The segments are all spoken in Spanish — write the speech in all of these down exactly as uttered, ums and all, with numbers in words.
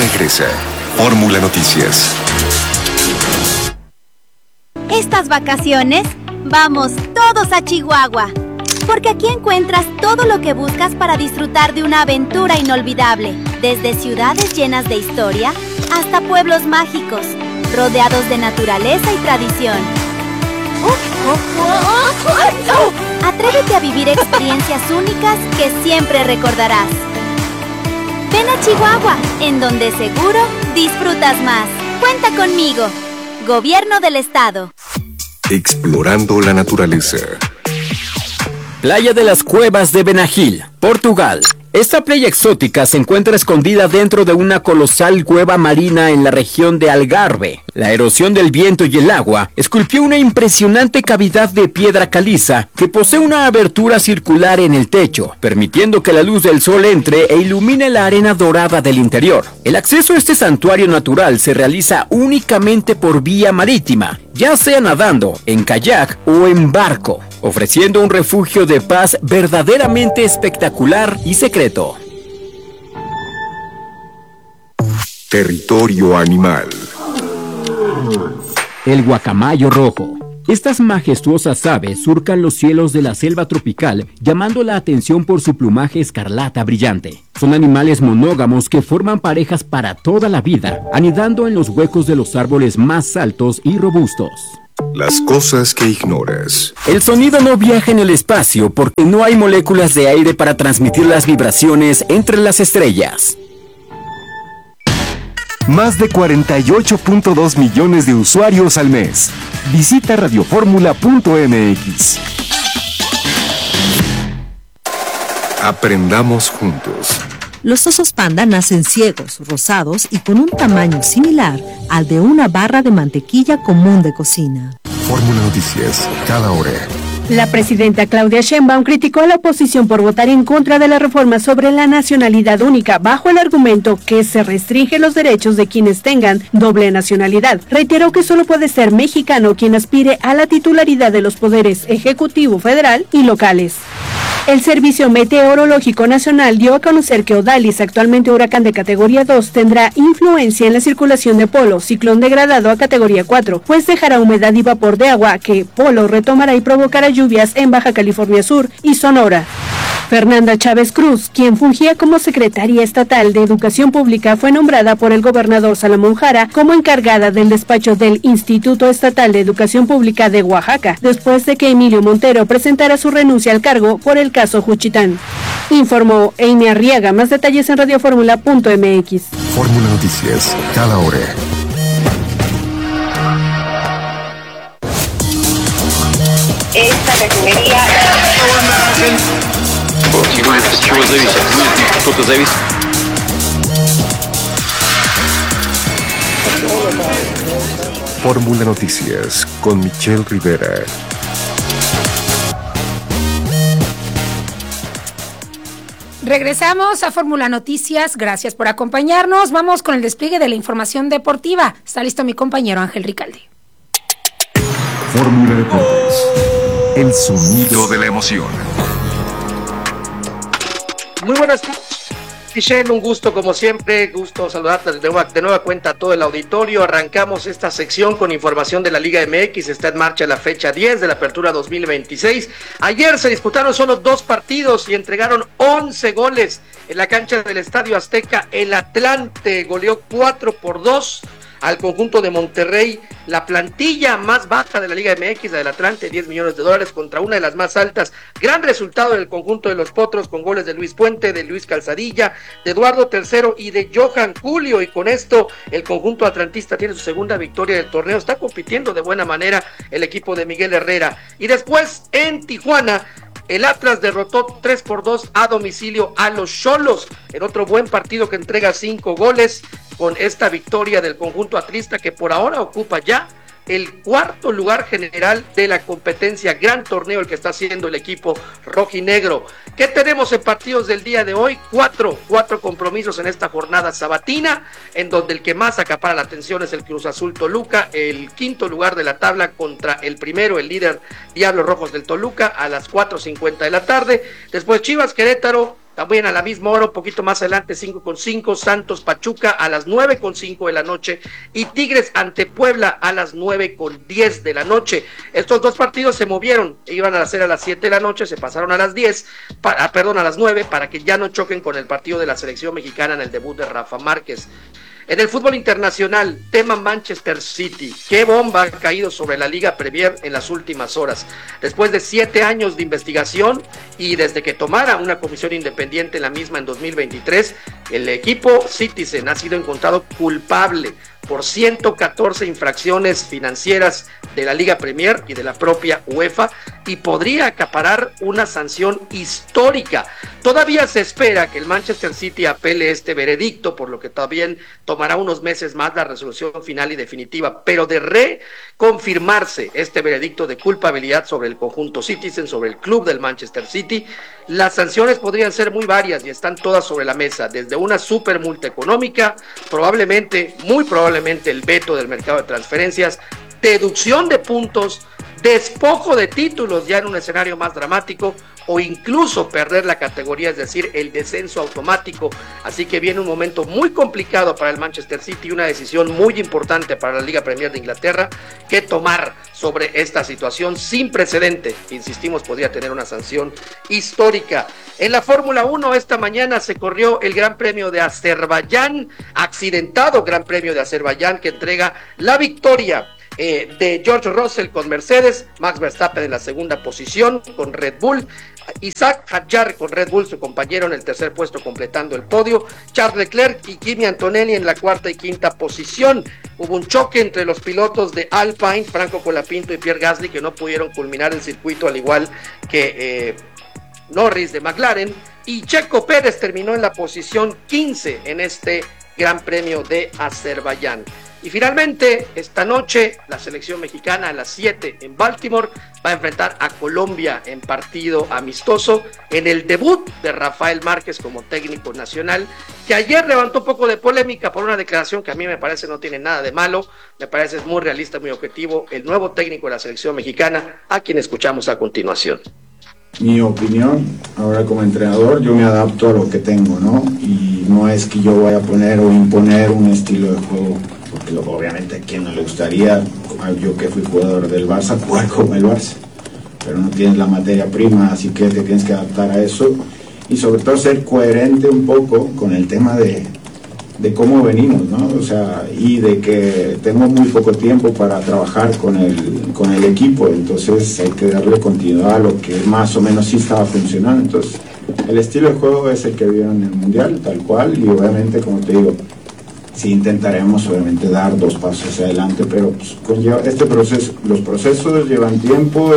regresa. Fórmula Noticias. Estas vacaciones, vamos todos a Chihuahua. Porque aquí encuentras todo lo que buscas para disfrutar de una aventura inolvidable. Desde ciudades llenas de historia hasta pueblos mágicos, rodeados de naturaleza y tradición. Atrévete a vivir experiencias únicas que siempre recordarás. Ven a Chihuahua, en donde seguro disfrutas más. Cuenta conmigo. Gobierno del Estado. Explorando la naturaleza. Playa de las Cuevas de Benagil, Portugal. Esta playa exótica se encuentra escondida dentro de una colosal cueva marina en la región de Algarve. La erosión del viento y el agua esculpió una impresionante cavidad de piedra caliza que posee una abertura circular en el techo, permitiendo que la luz del sol entre e ilumine la arena dorada del interior. El acceso a este santuario natural se realiza únicamente por vía marítima, ya sea nadando, en kayak o en barco, ofreciendo un refugio de paz verdaderamente espectacular y secreto. Territorio animal. El guacamayo rojo. Estas majestuosas aves surcan los cielos de la selva tropical, llamando la atención por su plumaje escarlata brillante. Son animales monógamos que forman parejas para toda la vida, anidando en los huecos de los árboles más altos y robustos. Las cosas que ignoras. El sonido no viaja en el espacio porque no hay moléculas de aire para transmitir las vibraciones entre las estrellas. Más de cuarenta y ocho punto dos millones de usuarios al mes. Visita radioformula punto m x. Aprendamos juntos. Los osos panda nacen ciegos, rosados y con un tamaño similar al de una barra de mantequilla común de cocina. Fórmula Noticias, cada hora. La presidenta Claudia Sheinbaum criticó a la oposición por votar en contra de la reforma sobre la nacionalidad única bajo el argumento que se restringen los derechos de quienes tengan doble nacionalidad. Reiteró que solo puede ser mexicano quien aspire a la titularidad de los poderes ejecutivo, federal y locales. El Servicio Meteorológico Nacional dio a conocer que Odalis, actualmente huracán de categoría dos, tendrá influencia en la circulación de Polo, ciclón degradado a categoría cuatro, pues dejará humedad y vapor de agua que Polo retomará y provocará lluvias en Baja California Sur y Sonora. Fernanda Chávez Cruz, quien fungía como secretaria estatal de Educación Pública, fue nombrada por el gobernador Salomón Jara como encargada del despacho del Instituto Estatal de Educación Pública de Oaxaca, después de que Emilio Montero presentara su renuncia al cargo por el caso Juchitán. Informó Amy Arriaga. Más detalles en radioformula punto m x. Fórmula Noticias, cada hora. Esta refinería... С чего зависит? Кто-то зависит. Fórmula Noticias con Michelle Rivera. Regresamos a Fórmula Noticias. Gracias por acompañarnos. Vamos con el despliegue de la información deportiva. Está listo mi compañero Ángel Ricalde. Fórmula Deportes. El sonido de la emoción. Muy buenas tardes, Michelle, un gusto como siempre, gusto saludarte de nueva, de nueva cuenta a todo el auditorio. Arrancamos esta sección con información de la Liga M X, está en marcha la fecha diez de la Apertura dos mil veintiséis. Ayer se disputaron solo dos partidos y entregaron once goles en la cancha del Estadio Azteca. El Atlante goleó cuatro por dos al conjunto de Monterrey, la plantilla más baja de la Liga M X, la del Atlante, diez millones de dólares contra una de las más altas. Gran resultado del conjunto de los Potros con goles de Luis Puente, de Luis Calzadilla, de Eduardo Tercero y de Johan Julio, y con esto el conjunto atlantista tiene su segunda victoria del torneo. Está compitiendo de buena manera el equipo de Miguel Herrera. Y después en Tijuana, el Atlas derrotó tres por dos a domicilio a los Xolos, en otro buen partido que entrega cinco goles, con esta victoria del conjunto atlista que por ahora ocupa ya el cuarto lugar general de la competencia, gran torneo el que está haciendo el equipo rojinegro. ¿Qué tenemos en partidos del día de hoy? Cuatro, cuatro compromisos en esta jornada sabatina, en donde el que más acapara la atención es el Cruz Azul Toluca, el quinto lugar de la tabla contra el primero, el líder Diablos Rojos del Toluca, a las cuatro cincuenta de la tarde. Después Chivas Querétaro, También a la misma hora, un poquito más adelante, cinco con cinco, Santos Pachuca a las nueve con cinco de la noche y Tigres ante Puebla a las nueve con diez de la noche. Estos dos partidos se movieron, iban a ser a las siete de la noche, se pasaron a las diez, para, perdón, a las nueve, para que ya no choquen con el partido de la selección mexicana en el debut de Rafa Márquez. En el fútbol internacional, tema Manchester City. Qué bomba ha caído sobre la Liga Premier en las últimas horas. Después de siete años de investigación y desde que tomara una comisión independiente la misma en dos mil veintitrés, el equipo Citizen ha sido encontrado culpable por ciento catorce infracciones financieras de la Liga Premier y de la propia UEFA y podría acaparar una sanción histórica. Todavía se espera que el Manchester City apele este veredicto, por lo que también tomará unos meses más la resolución final y definitiva, pero de reconfirmarse este veredicto de culpabilidad sobre el conjunto Citizen, sobre el club del Manchester City, las sanciones podrían ser muy varias y están todas sobre la mesa, desde una super multa económica, probablemente, muy probablemente el veto del mercado de transferencias, deducción de puntos, despojo de títulos ya en un escenario más dramático o incluso perder la categoría, es decir, el descenso automático. Así que viene un momento muy complicado para el Manchester City y una decisión muy importante para la Liga Premier de Inglaterra que tomar sobre esta situación sin precedente. Insistimos, podría tener una sanción histórica. En la Fórmula uno esta mañana se corrió el Gran Premio de Azerbaiyán, accidentado Gran Premio de Azerbaiyán que entrega la victoria Eh, de George Russell con Mercedes, Max Verstappen en la segunda posición con Red Bull, Isaac Hadjar con Red Bull, su compañero, en el tercer puesto completando el podio, Charles Leclerc y Kimi Antonelli en la cuarta y quinta posición. Hubo un choque entre los pilotos de Alpine, Franco Colapinto y Pierre Gasly, que no pudieron culminar el circuito, al igual que eh, Norris de McLaren, y Checo Pérez terminó en la posición quince en este Gran Premio de Azerbaiyán. Y finalmente, esta noche, la selección mexicana a las siete en Baltimore va a enfrentar a Colombia en partido amistoso en el debut de Rafael Márquez como técnico nacional, que ayer levantó un poco de polémica por una declaración que a mí me parece no tiene nada de malo, me parece es muy realista, muy objetivo, el nuevo técnico de la selección mexicana, a quien escuchamos a continuación. Mi opinión, ahora como entrenador, yo me adapto a lo que tengo, ¿no? Y no es que yo vaya a poner o imponer un estilo de juego, porque lo, obviamente a quien no le gustaría, yo que fui jugador del Barça, jugar como el Barça, pero no tienes la materia prima, así que te tienes que adaptar a eso y sobre todo ser coherente un poco con el tema de, de cómo venimos, ¿no? O sea, y de que tengo muy poco tiempo para trabajar con el, con el equipo, entonces hay que darle continuidad a lo que más o menos sí estaba funcionando. Entonces, el estilo de juego es el que vieron en el Mundial, tal cual, y obviamente, como te digo, sí intentaremos obviamente dar dos pasos hacia adelante, pero pues, conlleva este proceso, los procesos llevan tiempo.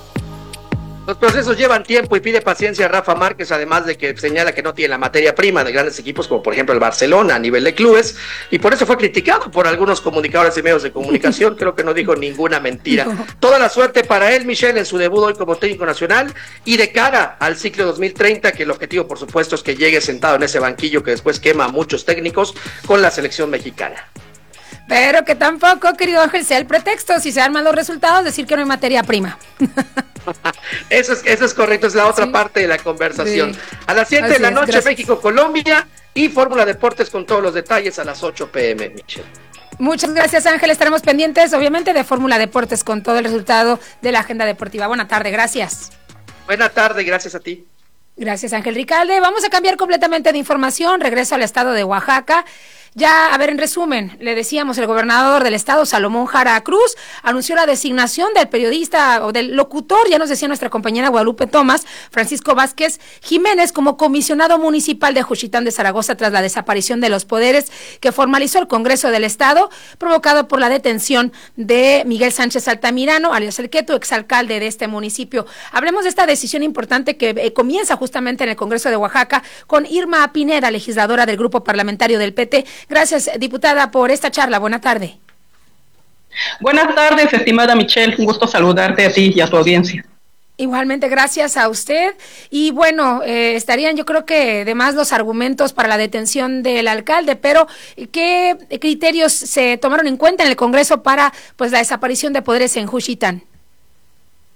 Los procesos llevan tiempo y pide paciencia a Rafa Márquez, además de que señala que no tiene la materia prima de grandes equipos como por ejemplo el Barcelona a nivel de clubes, y por eso fue criticado por algunos comunicadores y medios de comunicación. Creo que no dijo ninguna mentira. No. Toda la suerte para él, Michelle, en su debut hoy como técnico nacional y de cara al ciclo dos mil treinta, que el objetivo por supuesto es que llegue sentado en ese banquillo que después quema a muchos técnicos con la selección mexicana. Pero que tampoco, querido Ángel, sea el pretexto, si se dan malos resultados, decir que no hay materia prima. Eso es, eso es correcto, es la otra sí. parte de la conversación. Sí. A las siete de la noche, México-Colombia y Fórmula Deportes con todos los detalles a las ocho pm, Michelle. Muchas gracias, Ángel. Estaremos pendientes, obviamente, de Fórmula Deportes con todo el resultado de la agenda deportiva. Buena tarde, gracias. Buena tarde, gracias a ti. Gracias, Ángel Ricalde. Vamos a cambiar completamente de información. Regreso al estado de Oaxaca. Ya, a ver, en resumen, le decíamos, el gobernador del estado, Salomón Jara Cruz, anunció la designación del periodista o del locutor, ya nos decía nuestra compañera Guadalupe Tomás, Francisco Vázquez Jiménez, como comisionado municipal de Juchitán de Zaragoza tras la desaparición de los poderes que formalizó el Congreso del Estado, provocado por la detención de Miguel Sánchez Altamirano, alias El Queto, exalcalde de este municipio. Hablemos de esta decisión importante que eh, comienza justamente en el Congreso de Oaxaca con Irma Pineda, legisladora del Grupo Parlamentario del P T. Gracias, diputada, por esta charla. Buena tarde. Buenas tardes, estimada Michelle. Un gusto saludarte a ti y a tu audiencia. Igualmente, gracias a usted. Y bueno, eh, estarían yo creo que de más los argumentos para la detención del alcalde, pero ¿qué criterios se tomaron en cuenta en el Congreso para pues la desaparición de poderes en Juchitán?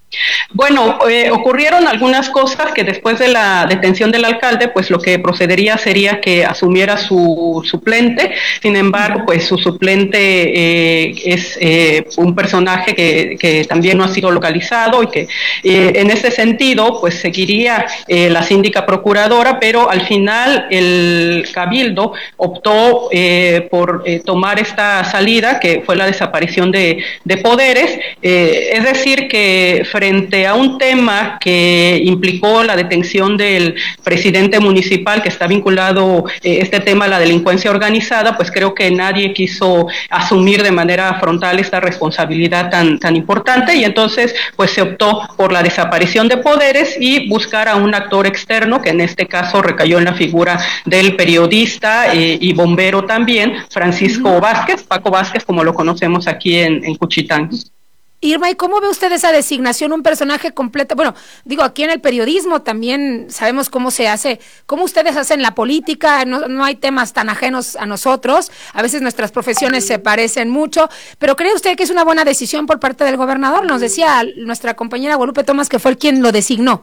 Bueno, eh, ocurrieron algunas cosas que después de la detención del alcalde, pues lo que procedería sería que asumiera su suplente. Sin embargo, pues su suplente eh, es eh, un personaje que, que también no ha sido localizado y que eh, en ese sentido, pues seguiría eh, la síndica procuradora, pero al final el cabildo optó eh, por eh, tomar esta salida, que fue la desaparición de, de poderes. Eh, es decir, que frente a un tema que implicó la detención del presidente municipal, que está vinculado eh, este tema a la delincuencia organizada, pues creo que nadie quiso asumir de manera frontal esta responsabilidad tan, tan importante, y entonces pues se optó por la desaparición de poderes y buscar a un actor externo, que en este caso recayó en la figura del periodista eh, y bombero también, Francisco uh-huh. Vázquez, Paco Vázquez, como lo conocemos aquí en, en Juchitán. Irma, ¿y cómo ve usted esa designación? Un personaje completo, bueno, digo, aquí en el periodismo también sabemos cómo se hace, cómo ustedes hacen la política, no, no hay temas tan ajenos a nosotros, a veces nuestras profesiones se parecen mucho, pero ¿cree usted que es una buena decisión por parte del gobernador? Nos decía nuestra compañera Guadalupe Tomás que fue el quien lo designó.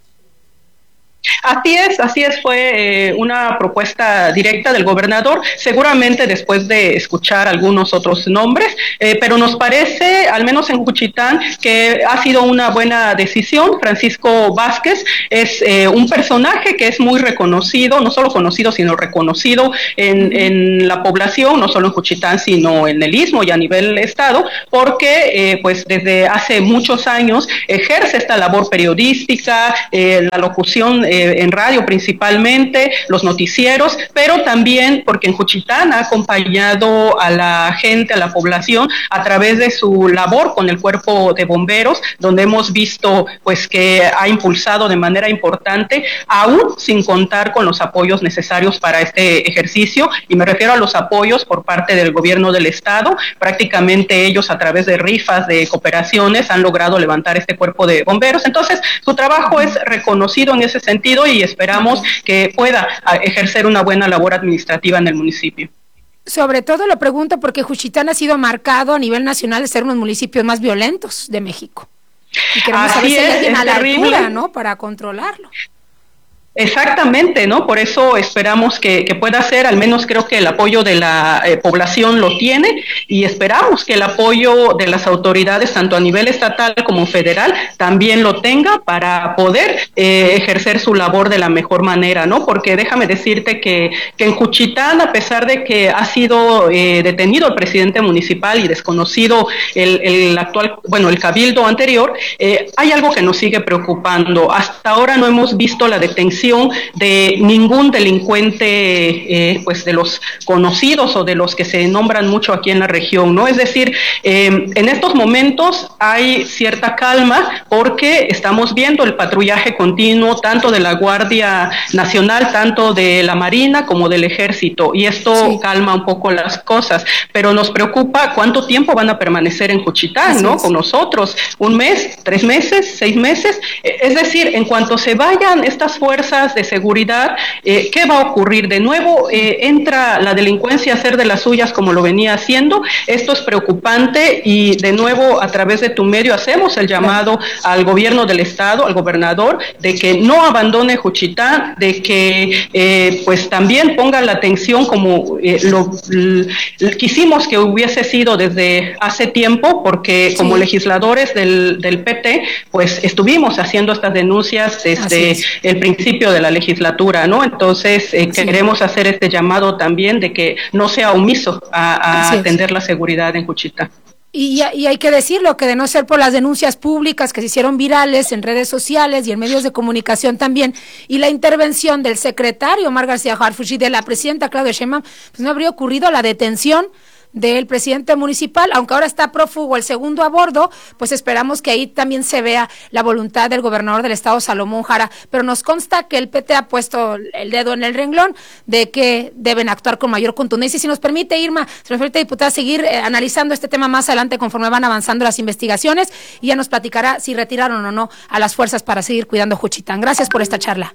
Así es, así es, fue eh, una propuesta directa del gobernador, seguramente después de escuchar algunos otros nombres, eh, pero nos parece, al menos en Juchitán, que ha sido una buena decisión. Francisco Vázquez es eh, un personaje que es muy reconocido, no solo conocido, sino reconocido en, en la población, no solo en Juchitán, sino en el Istmo y a nivel estado, porque eh, pues desde hace muchos años ejerce esta labor periodística, eh, la locución eh, en radio principalmente, los noticieros, pero también porque en Juchitán ha acompañado a la gente, a la población, a través de su labor con el cuerpo de bomberos, donde hemos visto pues que ha impulsado de manera importante, aún sin contar con los apoyos necesarios para este ejercicio, y me refiero a los apoyos por parte del gobierno del estado. Prácticamente ellos, a través de rifas, de cooperaciones, han logrado levantar este cuerpo de bomberos. Entonces, su trabajo es reconocido en ese sentido y esperamos que pueda ejercer una buena labor administrativa en el municipio. Sobre todo lo pregunto porque Juchitán ha sido marcado a nivel nacional de ser uno de los municipios más violentos de México. Y queremos saber si hay alguien a la altura, ¿no?, para controlarlo. Exactamente, ¿no? Por eso esperamos que, que pueda ser, al menos creo que el apoyo de la eh, población lo tiene, y esperamos que el apoyo de las autoridades, tanto a nivel estatal como federal, también lo tenga para poder eh, ejercer su labor de la mejor manera, ¿no? Porque déjame decirte que, que en Juchitán, a pesar de que ha sido eh, detenido el presidente municipal y desconocido el, el actual, bueno, el cabildo anterior, eh, hay algo que nos sigue preocupando. Hasta ahora no hemos visto la detención de ningún delincuente, eh, pues de los conocidos o de los que se nombran mucho aquí en la región, ¿no? Es decir, eh, en estos momentos hay cierta calma porque estamos viendo el patrullaje continuo tanto de la Guardia Nacional, tanto de la Marina como del Ejército, y esto sí calma un poco las cosas, pero nos preocupa cuánto tiempo van a permanecer en Juchitán, Así ¿no? Es. Con nosotros, un mes, tres meses, seis meses, es decir, en cuanto se vayan estas fuerzas de seguridad, eh, ¿qué va a ocurrir? De nuevo eh, entra la delincuencia a hacer de las suyas como lo venía haciendo. Esto es preocupante y de nuevo a través de tu medio hacemos el llamado al gobierno del estado, al gobernador, de que no abandone Juchitán, de que eh, pues también ponga la atención como eh, lo, lo quisimos que hubiese sido desde hace tiempo, porque como sí. legisladores del, del P T pues estuvimos haciendo estas denuncias desde el principio de la legislatura, ¿no? Entonces eh, sí. queremos hacer este llamado también de que no sea omiso a, a atender la seguridad en Juchitán. Y, y hay que decirlo, que de no ser por las denuncias públicas que se hicieron virales en redes sociales y en medios de comunicación también, y la intervención del secretario Omar García Harfuch y de la presidenta Claudia Sheinbaum, pues no habría ocurrido la detención del presidente municipal, aunque ahora está prófugo el segundo a bordo, pues esperamos que ahí también se vea la voluntad del gobernador del estado, Salomón Jara, pero nos consta que el P T ha puesto el dedo en el renglón de que deben actuar con mayor contundencia. Y si nos permite, Irma, si nos permite, diputada, seguir eh, analizando este tema más adelante conforme van avanzando las investigaciones, y ya nos platicará si retiraron o no a las fuerzas para seguir cuidando Juchitán. Gracias por esta charla.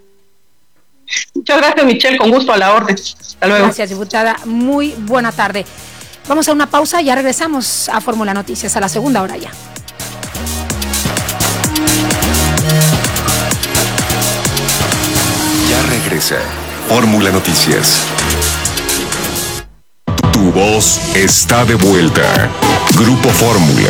Muchas gracias, Michelle, con gusto, a la orden. Hasta luego. Gracias, diputada, muy buena tarde. Vamos a una pausa, ya regresamos a Fórmula Noticias a la segunda hora ya. regresa. Fórmula Noticias. Tu voz está de vuelta. Grupo Fórmula.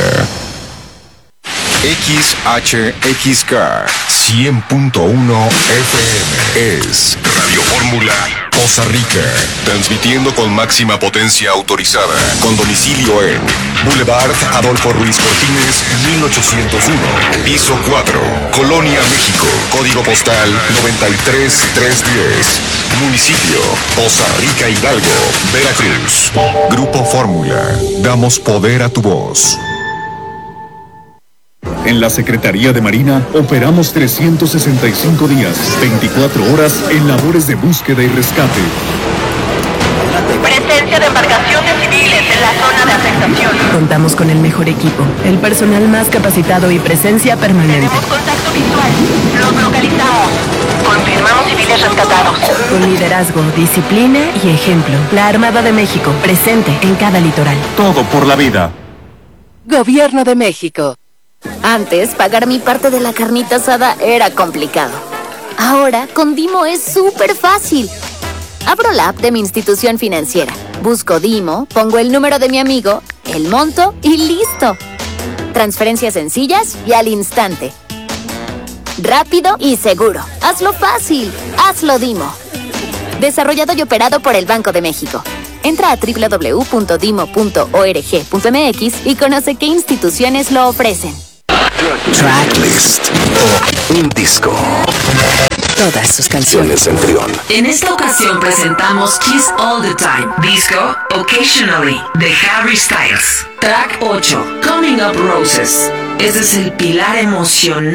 X H X K cien punto uno F M es Radio Fórmula Poza Rica, transmitiendo con máxima potencia autorizada, con domicilio en Boulevard Adolfo Ruiz Cortines, mil ochocientos uno, piso cuatro, Colonia, México, código postal noventa y tres mil trescientos diez, municipio Poza Rica, Hidalgo, Veracruz. Grupo Fórmula, damos poder a tu voz. En la Secretaría de Marina operamos trescientos sesenta y cinco días, veinticuatro horas en labores de búsqueda y rescate. Presencia de embarcaciones civiles en la zona de afectación. Contamos con el mejor equipo, el personal más capacitado y presencia permanente. Tenemos contacto visual. Los localizamos. Confirmamos civiles rescatados. Con liderazgo, disciplina y ejemplo. La Armada de México, presente en cada litoral. Todo por la vida. Gobierno de México. Antes, pagar mi parte de la carnita asada era complicado. Ahora, con Dimo es súper fácil. Abro la app de mi institución financiera, busco Dimo, pongo el número de mi amigo, el monto y listo. Transferencias sencillas y al instante. Rápido y seguro. Hazlo fácil. Hazlo Dimo. Desarrollado y operado por el Banco de México. Entra a doble u doble u doble u punto dimo punto org punto m x y conoce qué instituciones lo ofrecen. Tracklist o un disco. Todas sus canciones en Trión. En esta ocasión presentamos Kiss All the Time, disco Occasionally, de Harry Styles. Track ocho, Coming Up Roses. Este es el pilar emocional